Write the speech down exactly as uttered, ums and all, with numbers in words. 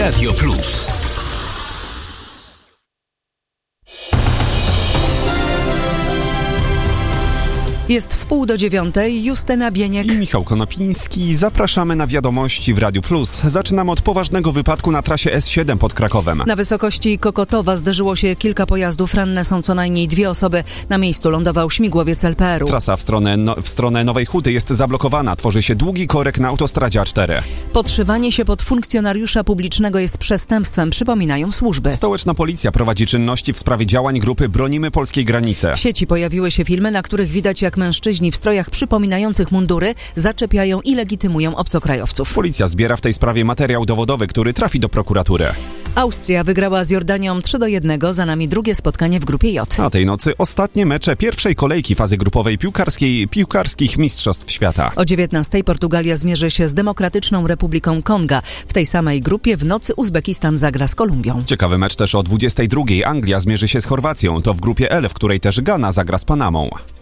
Radio Plus. Jest w pół do dziewiątej, Justyna Bieniek i Michał Konopiński. Zapraszamy na wiadomości w Radiu Plus. Zaczynamy od poważnego wypadku na trasie S siedem pod Krakowem. Na wysokości Kokotowa zderzyło się kilka pojazdów, ranne są co najmniej dwie osoby. Na miejscu lądował śmigłowiec L P R u. Trasa w stronę, no, w stronę Nowej Huty jest zablokowana. Tworzy się długi korek na autostradzie A cztery. Podszywanie się pod funkcjonariusza publicznego jest przestępstwem, przypominają służby. Stołeczna policja prowadzi czynności w sprawie działań grupy Bronimy Polskiej Granicy. W sieci pojawiły się filmy, na których widać, jak mężczyźni w strojach przypominających mundury zaczepiają i legitymują obcokrajowców. Policja zbiera w tej sprawie materiał dowodowy, który trafi do prokuratury. Austria wygrała z Jordanią trzy do jednego, za nami drugie spotkanie w grupie J. A tej nocy ostatnie mecze pierwszej kolejki fazy grupowej piłkarskiej piłkarskich Mistrzostw Świata. O dziewiętnastej Portugalia zmierzy się z Demokratyczną Republiką Konga. W tej samej grupie w nocy Uzbekistan zagra z Kolumbią. Ciekawy mecz też o dwudziestej drugiej. Anglia zmierzy się z Chorwacją. To w grupie L, w której też Gana zagra z Panamą.